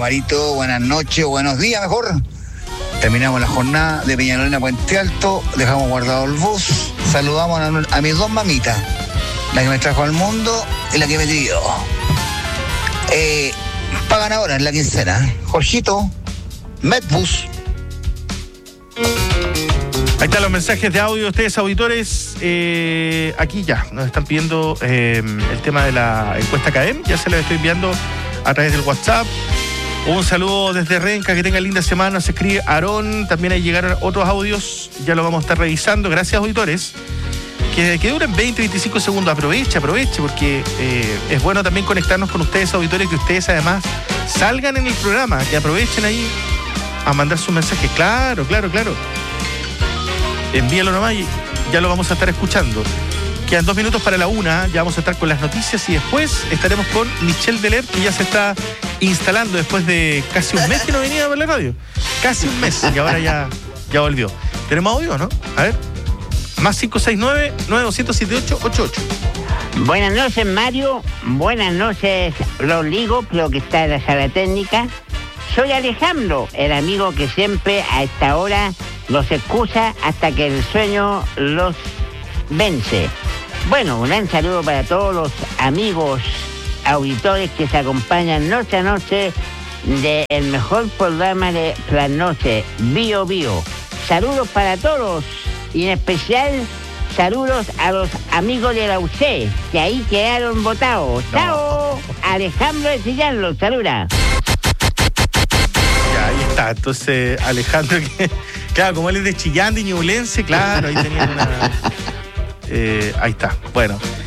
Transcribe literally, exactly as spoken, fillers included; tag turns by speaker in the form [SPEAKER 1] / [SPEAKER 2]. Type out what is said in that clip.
[SPEAKER 1] Marito, buenas noches, buenos días mejor. Terminamos la jornada de Peñalolén a Puente Alto, dejamos guardado el bus, saludamos a, a mis dos mamitas, la que me trajo al mundo y la que me dio. Eh, pagan ahora en la quincena, Jorgito, Medbus.
[SPEAKER 2] Ahí están los mensajes de audio de ustedes, auditores. Eh, aquí ya nos están pidiendo eh, el tema de la encuesta C A D E M. Ya se la estoy enviando a través del WhatsApp. Un saludo desde Renca, que tengan linda semana. Se escribe Aarón. También ahí llegaron otros audios. Ya lo vamos a estar revisando. Gracias, auditores. Que, que duren veinte, veinticinco segundos. Aproveche, aproveche, porque eh, es bueno también conectarnos con ustedes, auditores, que ustedes además salgan en el programa, que aprovechen ahí a mandar sus mensajes. Claro, claro, claro. Envíalo nomás y ya lo vamos a estar escuchando. Quedan dos minutos para la una, ya vamos a estar con las noticias y después estaremos con Michelle Deler, que ya se está instalando después de casi un mes que no venía por la radio. Casi un mes y ahora ya, ya volvió. ¿Tenemos audio, no? A ver. Más cinco seis nueve, nueve dos siete ocho, ocho ocho.
[SPEAKER 3] Buenas noches, Mario. Buenas noches, Rodrigo, creo que está en la sala técnica. Soy Alejandro, el amigo que siempre a esta hora los excusa hasta que el sueño los vence. Bueno, un gran saludo para todos los amigos auditores que se acompañan noche a noche del mejor programa de la noche, Bio Bio. Saludos para todos y en especial saludos a los amigos de la U C, que ahí quedaron votados. No. ¡Chao! Alejandro de Chillán los saluda.
[SPEAKER 2] Ya, ahí está. Entonces, Alejandro, que, claro, como él es de Chillán, de Ñublense, claro, ahí tenían una... Eh, ahí está. Bueno.